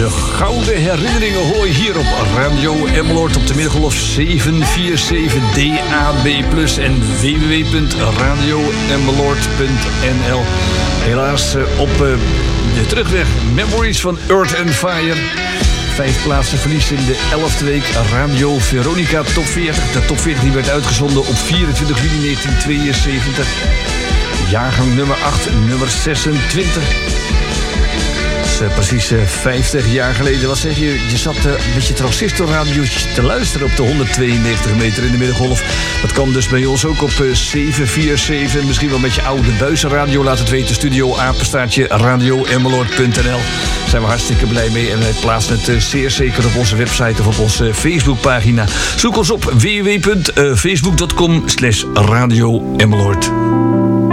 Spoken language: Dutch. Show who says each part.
Speaker 1: De gouden herinneringen hoor je hier op Radio Emmeloord op de middengolf 747 DAB+ en www.radioemmeloord.nl. Helaas op de terugweg Memories van Earth and Fire. 5 plaatsen verlies in de 11e week Radio Veronica Top 40. De Top 40 die werd uitgezonden op 24 juni 1972. Jaargang nummer 8, nummer 26. Dat is precies 50 jaar geleden. Wat zeg je? Je zat een beetje transistorradio's te luisteren op de 192 meter in de middengolf. Dat kwam dus bij ons ook op 747. Misschien wel met je oude buizenradio. Laat het weten. Studio apenstaartje radioemmeloord.nl. Daar zijn we hartstikke blij mee. En wij plaatsen het zeer zeker op onze website of op onze Facebookpagina. Zoek ons op www.facebook.com/radioemmeloord.